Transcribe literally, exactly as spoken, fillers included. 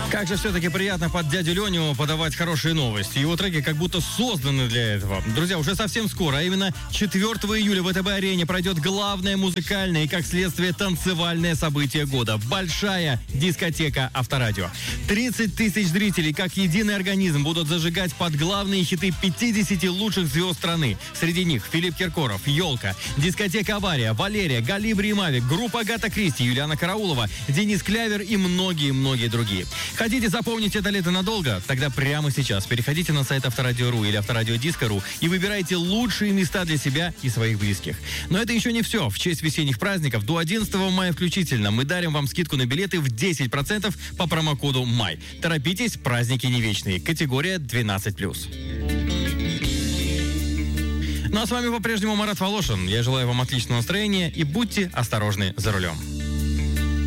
Как же все-таки приятно под дядю Леню подавать хорошие новости. Его треки как будто созданы для этого. Друзья, уже совсем скоро, а именно четвёртого июля в ВТБ-арене пройдет главное музыкальное и, как следствие, танцевальное событие года. Большая дискотека Авторадио. тридцать тысяч зрителей, как единый организм, будут зажигать под главные хиты пятидесяти лучших звезд страны. Среди них Филипп Киркоров, «Елка», дискотека «Авария», «Валерия», «Галибри» и «Мавик», группа «Агата Кристи», Юлиана Караулова, Денис Клявер и многие-многие другие. Хотите запомнить это лето надолго? Тогда прямо сейчас переходите на сайт Авторадио точка ру или Авторадио точка ру и выбирайте лучшие места для себя и своих близких. Но это еще не все. В честь весенних праздников до одиннадцатого мая включительно мы дарим вам скидку на билеты в десять процентов по промокоду МАЙ. Торопитесь, праздники не вечные. Категория двенадцать плюс. Ну а с вами по-прежнему Марат Волошин. Я желаю вам отличного настроения и будьте осторожны за рулем.